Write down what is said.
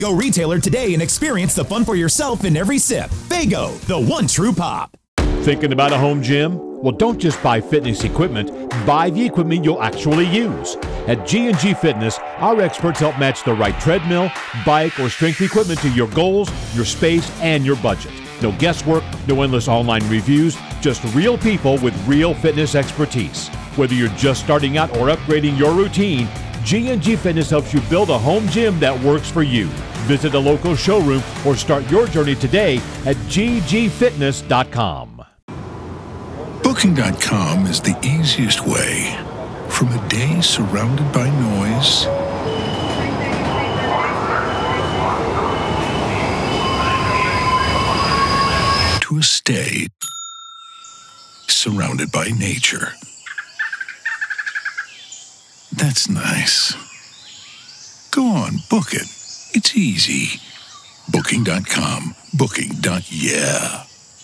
Go retailer today and experience the fun for yourself in every sip. Faygo, the one true pop. Thinking about a home gym? Well, don't just buy fitness equipment. Buy the equipment you'll actually use. At G&G Fitness, our experts help match the right treadmill, bike, or strength equipment to your goals, your space, and your budget. No guesswork, no endless online reviews, just real people with real fitness expertise. Whether you're just starting out or upgrading your routine, G&G Fitness helps you build a home gym that works for you. Visit a local showroom or start your journey today at ggfitness.com. Booking.com is the easiest way from a day surrounded by noise to a stay surrounded by nature. That's nice. Go on, book it. It's easy. Booking.com. Booking.yeah.